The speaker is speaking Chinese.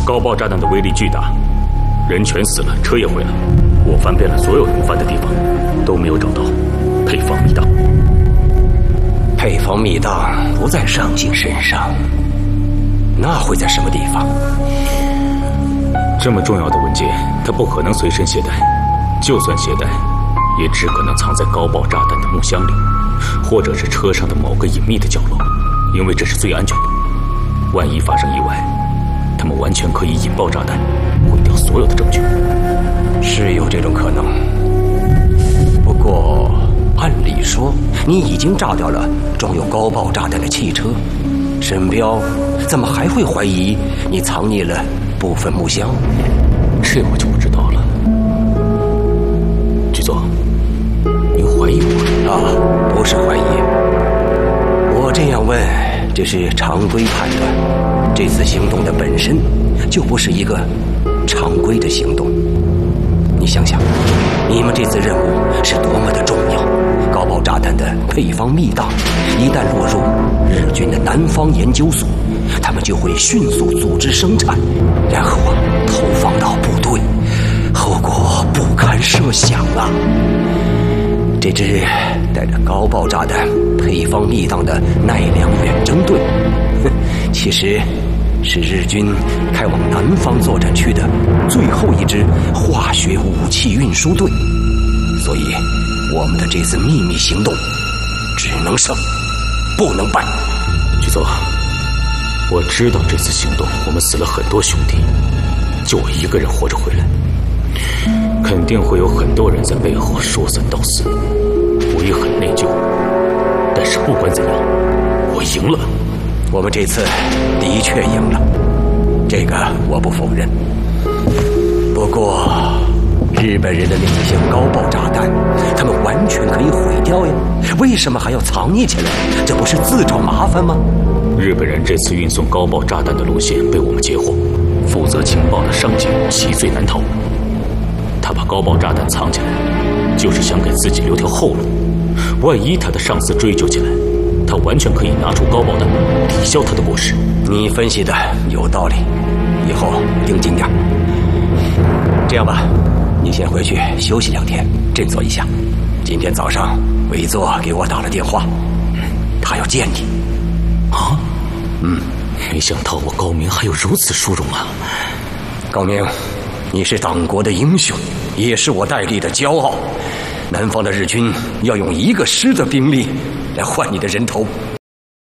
高爆炸弹的威力巨大，人全死了，车也毁了。我翻遍了所有人翻的地方，都没有找到配方密档。 配方密档不在上卿身上，那会在什么地方？ 这么重要的文件，他不可能随身携带，就算携带，也只可能藏在高爆炸弹的木箱里，或者是车上的某个隐秘的角落，因为这是最安全的。万一发生意外，他们完全可以引爆炸弹，毁掉所有的证据。 是有这种可能，不过按理说，你已经炸掉了装有高爆炸弹的汽车，沈彪怎么还会怀疑你藏匿了部分木箱？ 这我就不知道了。局座，您怀疑我？ 啊，不是怀疑。我这样问，这是常规判断。这次行动的本身就不是一个常规的行动。你想想，你们这次任务是多么的重要！高爆炸弹的配方密档一旦落入日军的南方研究所，他们就会迅速组织生产，然后投放到部队，后果不堪设想啊！这支带着高爆炸弹配方密档的奈良远征队，其实是日军开往南方作战区的最后一支化学武器运输队，所以我们的这次秘密行动只能胜，不能败。 局座，我知道这次行动我们死了很多兄弟，就我一个人活着回来，肯定会有很多人在背后说三道四，我也很内疚。但是不管怎样，我赢了。 我们这次的确赢了，这个我不否认。不过日本人的那几箱高爆炸弹，他们完全可以毁掉呀，为什么还要藏匿起来？这不是自找麻烦吗？ 日本人这次运送高爆炸弹的路线被我们截获，负责情报的上级骑罪难逃。他把高爆炸弹藏起来，就是想给自己留条后路。万一他的上司追究起来，他完全可以拿出高爆弹抵消他的过失。 你分析的有道理，以后盯紧点。这样吧，你先回去休息2天，振作一下。今天早上委座给我打了电话，他要见你。 啊？没想到我高明还有如此殊荣啊！ 高明，你是党国的英雄，也是我戴笠的骄傲。南方的日军要用1个师的兵力来换你的人头，